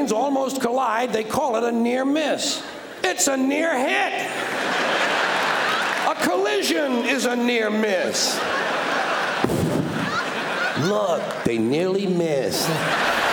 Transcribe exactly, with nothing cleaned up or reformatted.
trains almost collide, they call it a near miss. It's a near hit. A collision is a near miss. Look, they nearly missed.